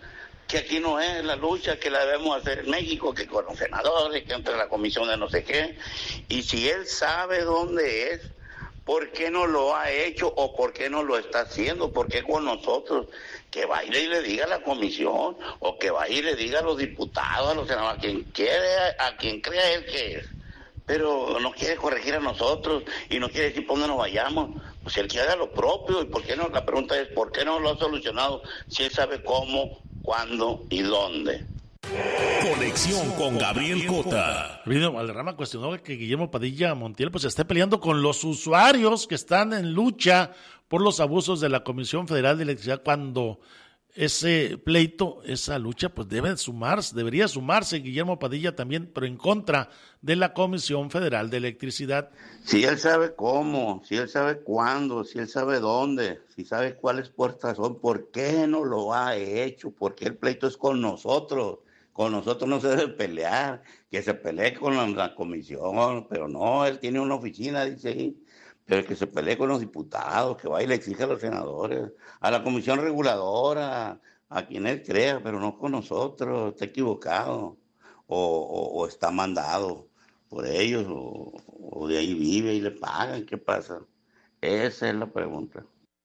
que aquí no es la lucha que la debemos hacer en México, que con los senadores, que entre la comisión de no sé qué, y si él sabe dónde es, ¿por qué no lo ha hecho o por qué no lo está haciendo? ¿Por qué con nosotros? Que vaya y le diga a la comisión, o que vaya y le diga a los diputados, a los senadores, a quien crea él que es. Pero no quiere corregir a nosotros y no quiere decir por dónde nos vayamos. Pues él que haga lo propio. ¿Y por qué no? La pregunta es, ¿por qué no lo ha solucionado si él sabe cómo, cuándo y dónde? Conexión con Gabriel Cota. Valderrama cuestionó que Guillermo Padilla Montiel pues esté peleando con los usuarios que están en lucha por los abusos de la Comisión Federal de Electricidad, cuando ese pleito, esa lucha, pues debería sumarse Guillermo Padilla también, pero en contra de la Comisión Federal de Electricidad. Si él sabe cómo, si él sabe cuándo, si él sabe dónde, si sabe cuáles puertas son, ¿por qué no lo ha hecho? Porque el pleito es con nosotros. Con nosotros no se debe pelear, que se pelee con la comisión, pero no, él tiene una oficina, dice ahí, pero que se pelee con los diputados, que vaya y le exija a los senadores, a la comisión reguladora, a quien él crea, pero no con nosotros, está equivocado, o está mandado por ellos, o de ahí vive y le pagan, ¿qué pasa? Esa es la pregunta.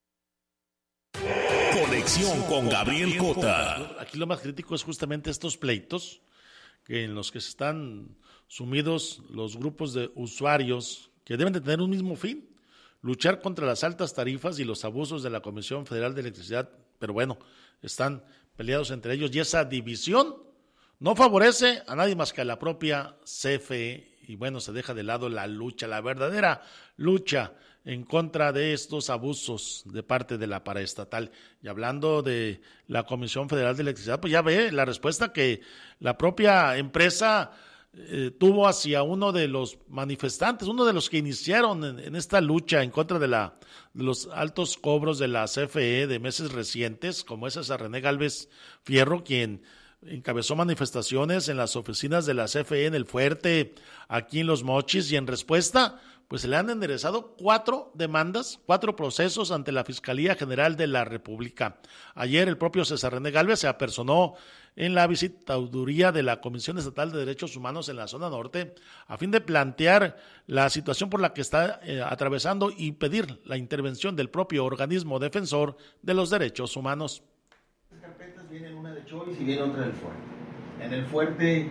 Conexión con Gabriel Cota. Aquí lo más crítico es justamente estos pleitos en los que están sumidos los grupos de usuarios que deben de tener un mismo fin: luchar contra las altas tarifas y los abusos de la Comisión Federal de Electricidad, pero bueno, están peleados entre ellos y esa división no favorece a nadie más que a la propia CFE, y bueno, se deja de lado la lucha, la verdadera lucha en contra de estos abusos de parte de la paraestatal. Y hablando de la Comisión Federal de Electricidad, pues ya ve la respuesta que la propia empresa tuvo hacia uno de los manifestantes, uno de los que iniciaron en esta lucha en contra de los altos cobros de la CFE de meses recientes, como es esa René Gálvez Fierro, quien encabezó manifestaciones en las oficinas de la CFE en El Fuerte, aquí en Los Mochis, y en respuesta pues se le han enderezado 4 demandas, 4 procesos ante la Fiscalía General de la República. Ayer el propio César René Gálvez se apersonó en la visitaduría de la Comisión Estatal de Derechos Humanos en la zona norte a fin de plantear la situación por la que está atravesando y pedir la intervención del propio organismo defensor de los derechos humanos. Las carpetas vienen una de Choice y viene otra del Fuerte. En El Fuerte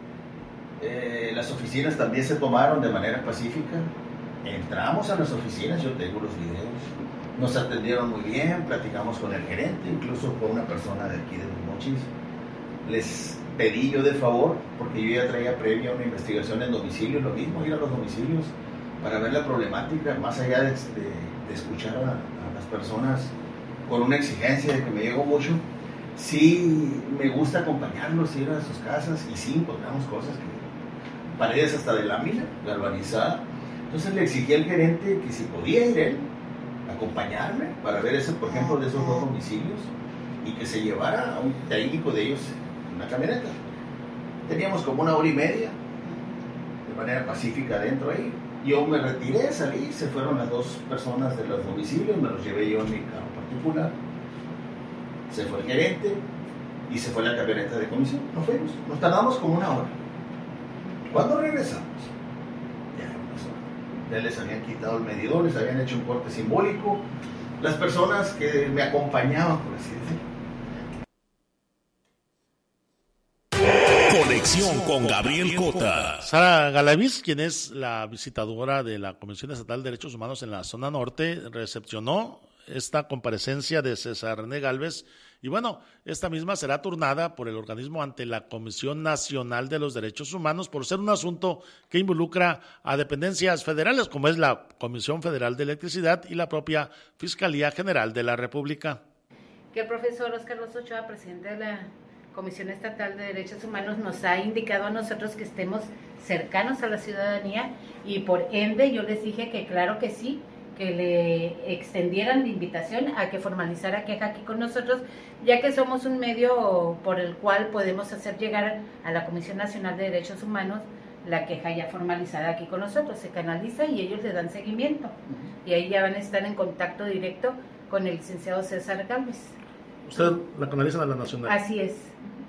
las oficinas también se tomaron de manera pacífica. Entramos a las oficinas, yo tengo los videos, nos atendieron muy bien, platicamos con el gerente, incluso con una persona de aquí de Los Mochis. Les pedí yo de favor, porque yo ya traía previa una investigación en domicilio, lo mismo, ir a los domicilios para ver la problemática, más allá de escuchar a las personas con una exigencia de que me llegó mucho. Sí me gusta acompañarlos, ir a sus casas, y sí encontramos cosas que, paredes hasta de lámina, galvanizada. Entonces le exigí al gerente que si podía ir él, acompañarme para ver ese, por ejemplo, de esos 2 domicilios, y que se llevara a un técnico de ellos en una camioneta. Teníamos como 1 hora y media de manera pacífica adentro ahí. Yo me retiré, salí, se fueron las 2 personas de los domicilios, me los llevé yo en mi carro particular. Se fue el gerente y se fue la camioneta de comisión. Nos fuimos, nos tardamos como 1 hora. Cuando regresamos, ya les habían quitado el medidor, les habían hecho un corte simbólico. Las personas que me acompañaban, por así decirlo. Conexión con Gabriel Cota. Sara Galaviz, quien es la visitadora de la Comisión Estatal de Derechos Humanos en la zona norte, recepcionó esta comparecencia de César René Gálvez, y bueno, esta misma será turnada por el organismo ante la Comisión Nacional de los Derechos Humanos por ser un asunto que involucra a dependencias federales como es la Comisión Federal de Electricidad y la propia Fiscalía General de la República. Que el profesor Óscar Rosso Ochoa, presidente de la Comisión Estatal de Derechos Humanos, nos ha indicado a nosotros que estemos cercanos a la ciudadanía, y por ende yo les dije que claro que sí, que le extendieran la invitación a que formalizara queja aquí con nosotros, ya que somos un medio por el cual podemos hacer llegar a la Comisión Nacional de Derechos Humanos la queja ya formalizada aquí con nosotros. Se canaliza y ellos le dan seguimiento, y ahí ya van a estar en contacto directo con el licenciado César Gálvez. Usted la canalizan a la nacional. Así es.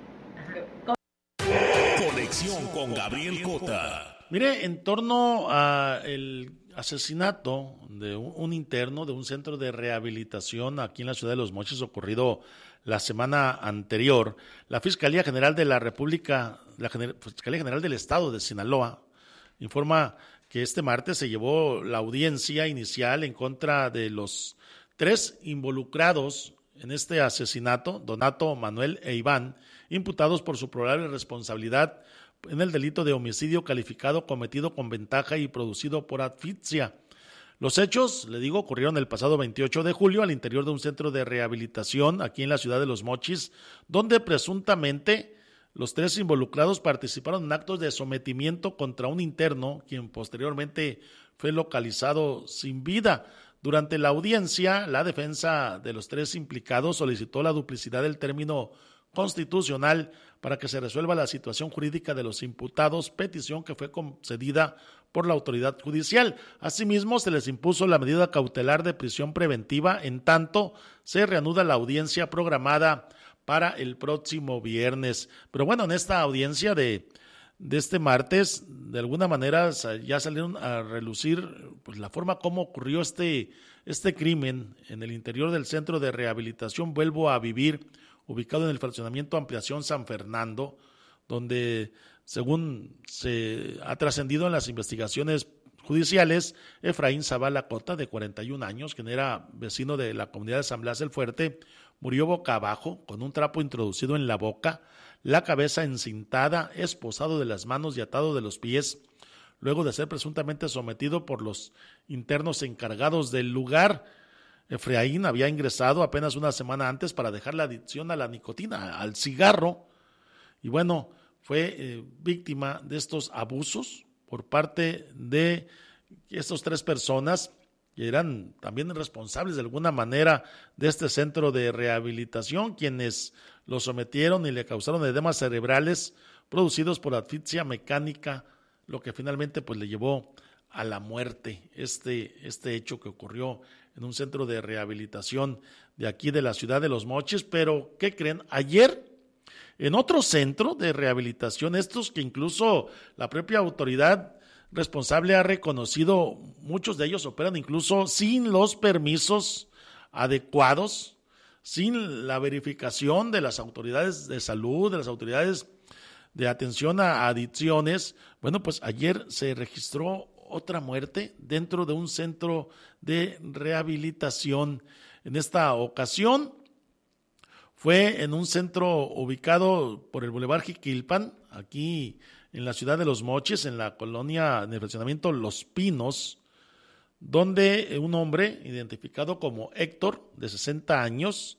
Conexión con Gabriel Cota. Mire, en torno a el asesinato de un interno de un centro de rehabilitación aquí en la ciudad de Los Mochis ocurrido la semana anterior, la Fiscalía General de la República, Fiscalía General del Estado de Sinaloa, informa que este martes se llevó la audiencia inicial en contra de los 3 involucrados en este asesinato, Donato, Manuel e Iván, imputados por su probable responsabilidad en el delito de homicidio calificado cometido con ventaja y producido por asfixia. Los hechos, le digo, ocurrieron el pasado 28 de julio al interior de un centro de rehabilitación aquí en la ciudad de Los Mochis, donde presuntamente los 3 involucrados participaron en actos de sometimiento contra un interno, quien posteriormente fue localizado sin vida. Durante la audiencia, la defensa de los 3 implicados solicitó la duplicidad del término constitucional para que se resuelva la situación jurídica de los imputados, petición que fue concedida por la autoridad judicial. Asimismo, se les impuso la medida cautelar de prisión preventiva, en tanto se reanuda la audiencia programada para el próximo viernes. Pero bueno, en esta audiencia de este martes, de alguna manera ya salieron a relucir pues la forma como ocurrió este crimen en el interior del centro de rehabilitación Vuelvo a Vivir, ubicado en el fraccionamiento Ampliación San Fernando, donde, según se ha trascendido en las investigaciones judiciales, Efraín Zavala Cota, de 41 años, quien era vecino de la comunidad de San Blas el Fuerte, murió boca abajo, con un trapo introducido en la boca, la cabeza encintada, esposado de las manos y atado de los pies, luego de ser presuntamente sometido por los internos encargados del lugar. Efraín había ingresado apenas una semana antes para dejar la adicción a la nicotina, al cigarro, y bueno, fue víctima de estos abusos por parte de estas 3 personas que eran también responsables de alguna manera de este centro de rehabilitación, quienes lo sometieron y le causaron edemas cerebrales producidos por asfixia mecánica, lo que finalmente pues le llevó a la muerte. Este hecho que ocurrió en un centro de rehabilitación de aquí de la ciudad de Los Mochis. Pero, ¿qué creen? Ayer, en otro centro de rehabilitación, estos que incluso la propia autoridad responsable ha reconocido, muchos de ellos operan incluso sin los permisos adecuados, sin la verificación de las autoridades de salud, de las autoridades de atención a adicciones. Bueno, pues ayer se registró otra muerte dentro de un centro de rehabilitación. En esta ocasión fue en un centro ubicado por el Boulevard Jiquilpan, aquí en la ciudad de Los Mochis, en la colonia de fraccionamiento Los Pinos, donde un hombre identificado como Héctor, de 60 años,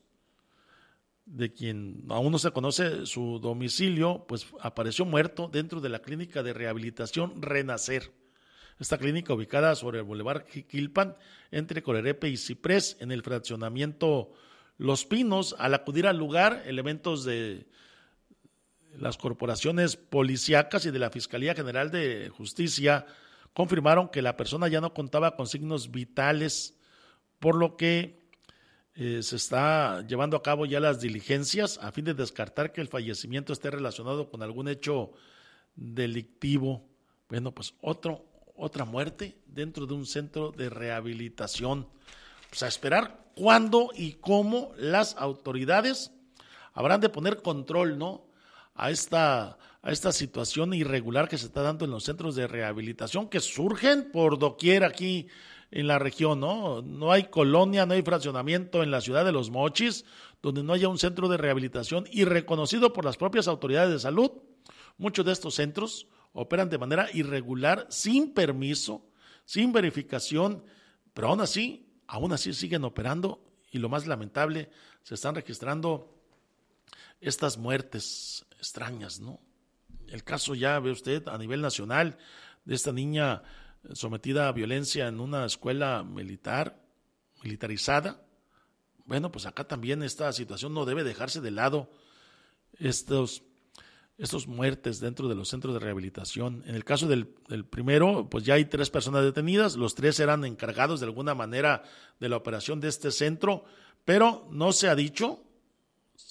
de quien aún no se conoce su domicilio, pues apareció muerto dentro de la clínica de rehabilitación Renacer. Esta clínica ubicada sobre el Boulevard Jiquilpan, entre Colerepe y Ciprés, en el fraccionamiento Los Pinos. Al acudir al lugar, elementos de las corporaciones policíacas y de la Fiscalía General de Justicia confirmaron que la persona ya no contaba con signos vitales, por lo que se está llevando a cabo ya las diligencias a fin de descartar que el fallecimiento esté relacionado con algún hecho delictivo. Bueno, pues otra muerte dentro de un centro de rehabilitación. Pues a esperar cuándo y cómo las autoridades habrán de poner control, ¿no?, a esta situación irregular que se está dando en los centros de rehabilitación, que surgen por doquier aquí en la región, ¿no? No hay colonia, no hay fraccionamiento en la ciudad de Los Mochis donde no haya un centro de rehabilitación y reconocido por las propias autoridades de salud. Muchos de estos centros operan de manera irregular, sin permiso, sin verificación, pero aún así siguen operando, y lo más lamentable, se están registrando estas muertes extrañas, ¿no? El caso, ya ve usted, a nivel nacional, de esta niña sometida a violencia en una escuela militarizada. Bueno, pues acá también esta situación no debe dejarse de lado, estos muertes dentro de los centros de rehabilitación. En el caso del primero, pues ya hay 3 personas detenidas, los 3 eran encargados de alguna manera de la operación de este centro, pero no se ha dicho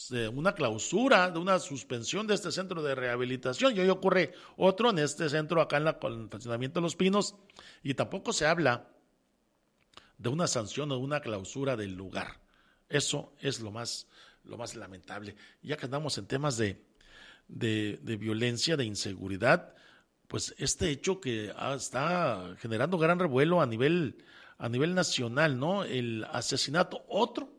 una clausura, de una suspensión de este centro de rehabilitación, y hoy ocurre otro en este centro acá en el fraccionamiento de Los Pinos, y tampoco se habla de una sanción o de una clausura del lugar. Eso es lo más lamentable. Ya que andamos en temas de violencia, de inseguridad, pues este hecho que está generando gran revuelo a nivel nacional, ¿no? El asesinato, otro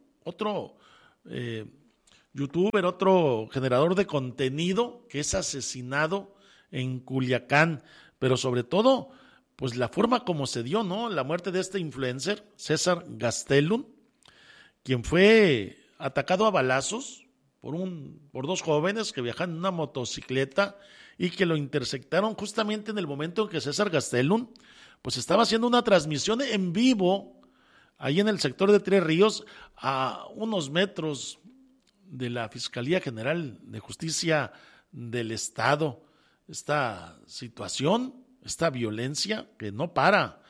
youtuber, otro generador de contenido que es asesinado en Culiacán, pero sobre todo, pues la forma como se dio, ¿no? La muerte de este influencer, César Gastelum, quien fue atacado a balazos por dos jóvenes que viajan en una motocicleta y que lo interceptaron justamente en el momento en que César Gastelum pues estaba haciendo una transmisión en vivo ahí en el sector de Tres Ríos, a unos metros de la Fiscalía General de Justicia del Estado. Esta situación, esta violencia que no para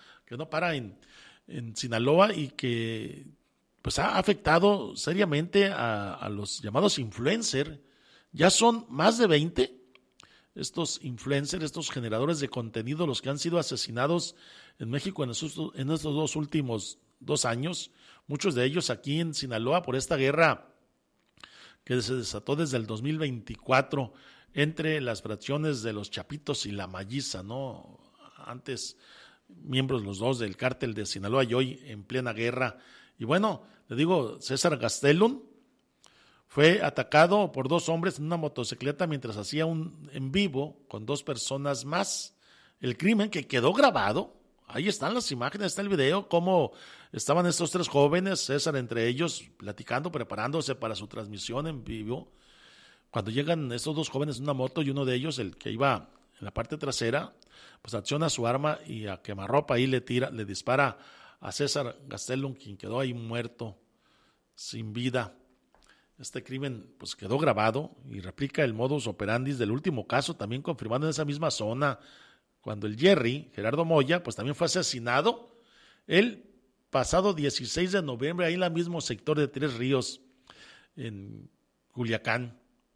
en Sinaloa y que pues ha afectado seriamente a los llamados influencers. Ya son más de 20 estos influencers, estos generadores de contenido, los que han sido asesinados en México en estos dos últimos 2 años, muchos de ellos aquí en Sinaloa por esta guerra que se desató desde el 2024 entre las fracciones de los Chapitos y la Malliza, ¿no? Antes miembros los dos del cártel de Sinaloa y hoy en plena guerra. Y bueno, le digo, César Gastelum fue atacado por 2 hombres en una motocicleta mientras hacía un en vivo con 2 personas más. El crimen que quedó grabado, ahí están las imágenes, está el video, cómo estaban estos 3 jóvenes, César entre ellos, platicando, preparándose para su transmisión en vivo. Cuando llegan estos 2 jóvenes en una moto y uno de ellos, el que iba en la parte trasera, pues acciona su arma y a quemarropa ahí le dispara a César Gastelum, quien quedó ahí muerto, sin vida. Este crimen pues quedó grabado y replica el modus operandi del último caso, también confirmado en esa misma zona, cuando el Jerry, Gerardo Moya, pues también fue asesinado el pasado 16 de noviembre, ahí en el mismo sector de Tres Ríos, en Culiacán.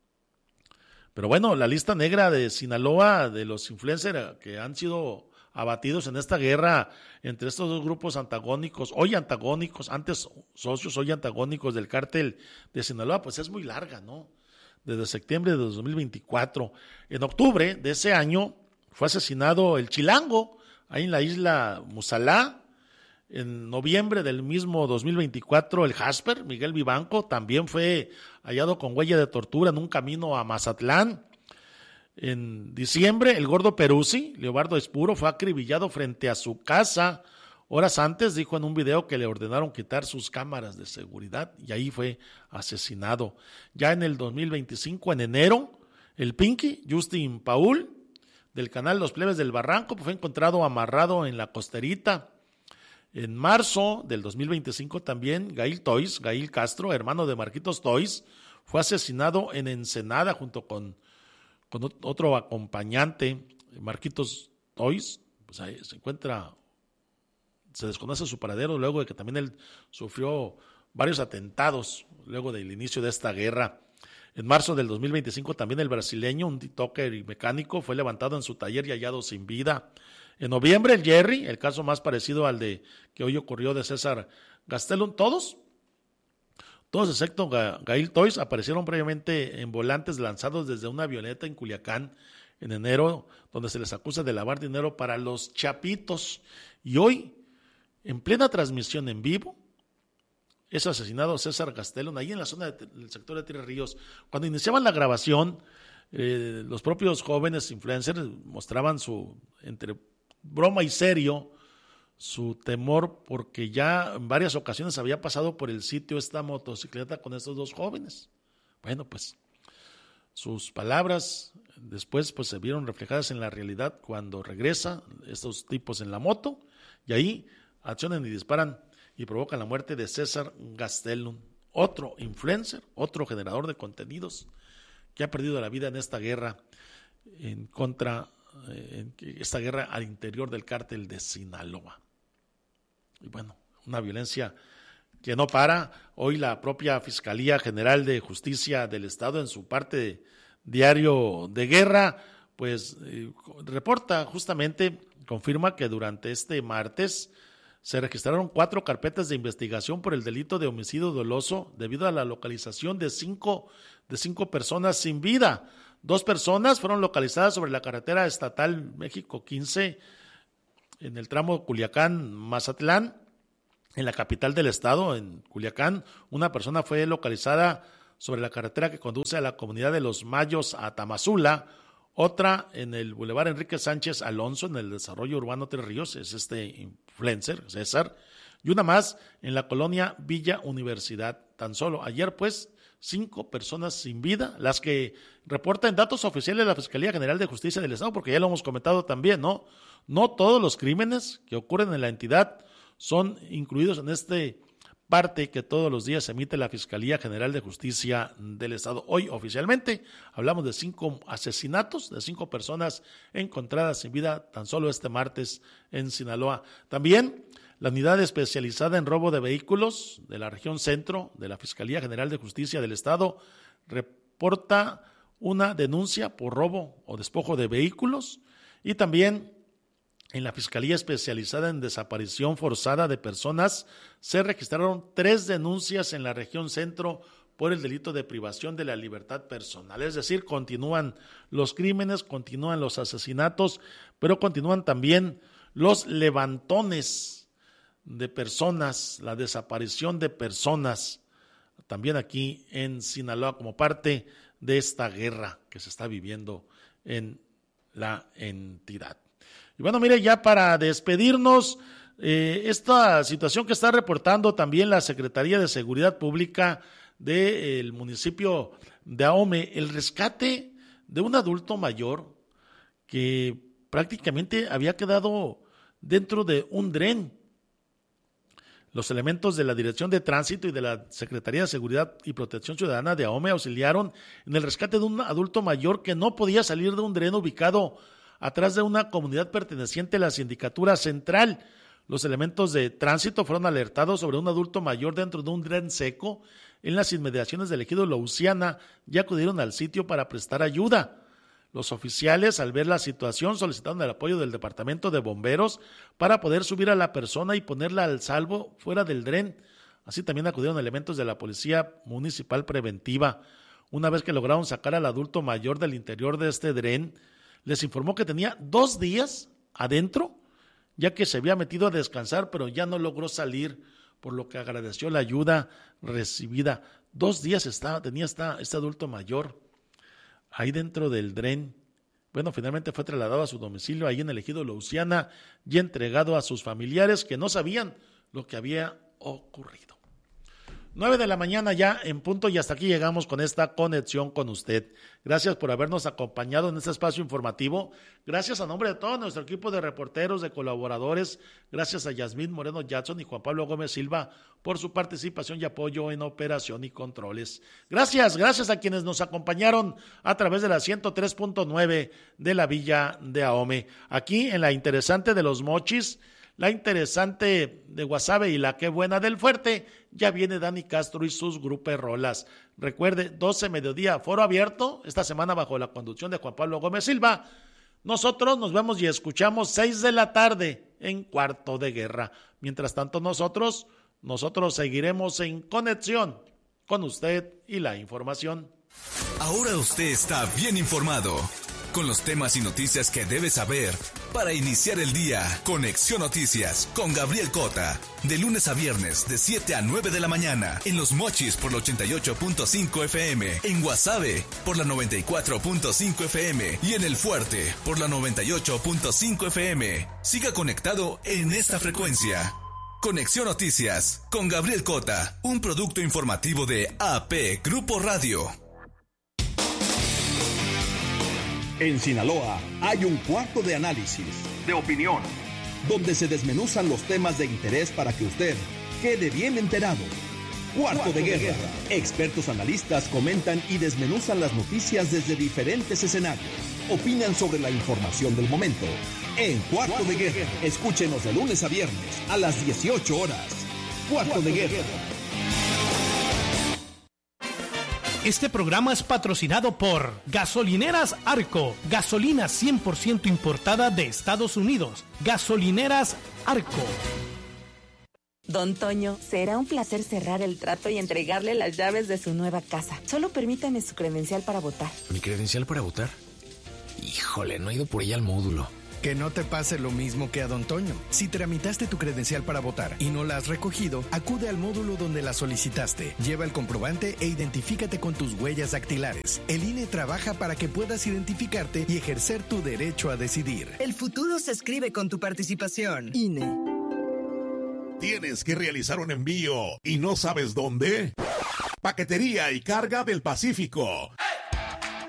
Pero bueno, la lista negra de Sinaloa, de los influencers que han sido abatidos en esta guerra entre estos 2 grupos antagónicos, hoy antagónicos, antes socios, hoy antagónicos del cártel de Sinaloa, pues es muy larga, ¿no? Desde septiembre de 2024. En octubre de ese año fue asesinado el Chilango, ahí en la isla Musalá. En noviembre del mismo 2024, el Jasper, Miguel Vivanco, también fue hallado con huella de tortura en un camino a Mazatlán. En diciembre, el Gordo Peruzzi, Leobardo Espuro, fue acribillado frente a su casa. Horas antes dijo en un video que le ordenaron quitar sus cámaras de seguridad y ahí fue asesinado. Ya en el 2025, en enero, el Pinky, Justin Paul, del canal Los Plebes del Barranco, fue encontrado amarrado en la costerita. En marzo del 2025 también Gail Castro, hermano de Marquitos Toys, fue asesinado en Ensenada junto con otro acompañante, Marquitos Toys. Pues ahí se desconoce su paradero luego de que también él sufrió varios atentados luego del inicio de esta guerra. En marzo del 2025 también el brasileño, un tiktoker y mecánico, fue levantado en su taller y hallado sin vida. En noviembre el Jerry, el caso más parecido al de que hoy ocurrió de César Gastelum, todos excepto Gail Toys aparecieron previamente en volantes lanzados desde una avioneta en Culiacán en enero, donde se les acusa de lavar dinero para los Chapitos. Y hoy, en plena transmisión en vivo, es asesinado César Gastelum, ahí en la zona del sector de Tres Ríos. Cuando iniciaban la grabación, los propios jóvenes influencers mostraban entre broma y serio, su temor porque ya en varias ocasiones había pasado por el sitio esta motocicleta con estos 2 jóvenes. Bueno, pues sus palabras después pues se vieron reflejadas en la realidad cuando regresa estos tipos en la moto y ahí accionan y disparan y provocan la muerte de César Gastelum, otro influencer, otro generador de contenidos que ha perdido la vida en esta guerra esta guerra al interior del cártel de Sinaloa. Y bueno, una violencia que no para. Hoy la propia Fiscalía General de Justicia del Estado, en su parte Diario de Guerra, pues reporta justamente, confirma que durante este martes se registraron 4 carpetas de investigación por el delito de homicidio doloso debido a la localización de cinco personas sin vida. 2 personas fueron localizadas sobre la carretera estatal México 15 en el tramo Culiacán-Mazatlán, en la capital del estado, en Culiacán. Una persona fue localizada sobre la carretera que conduce a la comunidad de Los Mayos a Tamazula, otra en el Boulevard Enrique Sánchez Alonso, en el desarrollo urbano Tres Ríos, es este influencer, César, y una más en la colonia Villa Universidad. Tan solo ayer, pues, 5 personas sin vida, las que reportan datos oficiales de la Fiscalía General de Justicia del Estado, porque ya lo hemos comentado también, ¿no? No todos los crímenes que ocurren en la entidad son incluidos en este parte que todos los días emite la Fiscalía General de Justicia del Estado. Hoy oficialmente hablamos de 5 asesinatos, de 5 personas encontradas sin vida tan solo este martes en Sinaloa. También la unidad especializada en robo de vehículos de la región centro de la Fiscalía General de Justicia del Estado reporta una denuncia por robo o despojo de vehículos, y también en la Fiscalía Especializada en Desaparición Forzada de Personas se registraron 3 denuncias en la región centro por el delito de privación de la libertad personal. Es decir, continúan los crímenes, continúan los asesinatos, pero continúan también los levantones de personas, la desaparición de personas, también aquí en Sinaloa, como parte de esta guerra que se está viviendo en la entidad. Y bueno, mire, ya para despedirnos, esta situación que está reportando también la Secretaría de Seguridad Pública del municipio de Ahome, el rescate de un adulto mayor que prácticamente había quedado dentro de un dren. Los elementos de la Dirección de Tránsito y de la Secretaría de Seguridad y Protección Ciudadana de Ahome auxiliaron en el rescate de un adulto mayor que no podía salir de un dren ubicado atrás de una comunidad perteneciente a la Sindicatura Central. Los elementos de tránsito fueron alertados sobre un adulto mayor dentro de un dren seco en las inmediaciones del ejido Louisiana y acudieron al sitio para prestar ayuda. Los oficiales, al ver la situación, solicitaron el apoyo del Departamento de Bomberos para poder subir a la persona y ponerla al salvo fuera del dren. Así también acudieron elementos de la Policía Municipal Preventiva. Una vez que lograron sacar al adulto mayor del interior de este dren, les informó que tenía 2 días adentro, ya que se había metido a descansar, pero ya no logró salir, por lo que agradeció la ayuda recibida. 2 días tenía este adulto mayor ahí dentro del dren. Bueno, finalmente fue trasladado a su domicilio ahí en el ejido Louisiana y entregado a sus familiares que no sabían lo que había ocurrido. 9 de la mañana ya en punto, y hasta aquí llegamos con esta conexión con usted. Gracias por habernos acompañado en este espacio informativo. Gracias a nombre de todo nuestro equipo de reporteros, de colaboradores. Gracias a Yasmín Moreno Jackson y Juan Pablo Gómez Silva por su participación y apoyo en operación y controles. Gracias a quienes nos acompañaron a través de la 103.9 de la Villa de Ahome. Aquí en la interesante de Los Mochis, la interesante de Guasave y la que buena del Fuerte, ya viene Dani Castro y sus gruperrolas. Recuerde, 12 mediodía, foro abierto, esta semana bajo la conducción de Juan Pablo Gómez Silva. Nosotros nos vemos y escuchamos 6 de la tarde en Cuarto de Guerra. Mientras tanto, nosotros seguiremos en conexión con usted y la información. Ahora usted está bien informado. Con los temas y noticias que debe saber para iniciar el día. Conexión Noticias con Gabriel Cota. De lunes a viernes de 7 a 9 de la mañana. En Los Mochis por la 88.5 FM. En Guasave por la 94.5 FM. Y en El Fuerte por la 98.5 FM. Siga conectado en esta frecuencia. Conexión Noticias con Gabriel Cota. Un producto informativo de AP Grupo Radio. En Sinaloa hay un cuarto de análisis, de opinión, donde se desmenuzan los temas de interés para que usted quede bien enterado. Cuarto de Guerra. Expertos analistas comentan y desmenuzan las noticias desde diferentes escenarios. Opinan sobre la información del momento. En Cuarto de Guerra. Escúchenos de lunes a viernes a las 18 horas. Cuarto de Guerra. Este programa es patrocinado por Gasolineras Arco, gasolina 100% importada de Estados Unidos. Gasolineras Arco. Don Toño, será un placer cerrar el trato y entregarle las llaves de su nueva casa. Solo permítame su credencial para votar. ¿Mi credencial para votar? Híjole, no he ido por ella al módulo. Que no te pase lo mismo que a Don Toño. Si tramitaste tu credencial para votar y no la has recogido, acude al módulo donde la solicitaste. Lleva el comprobante e identifícate con tus huellas dactilares. El INE trabaja para que puedas identificarte y ejercer tu derecho a decidir. El futuro se escribe con tu participación. INE. ¿Tienes que realizar un envío y no sabes dónde? Paquetería y Carga del Pacífico.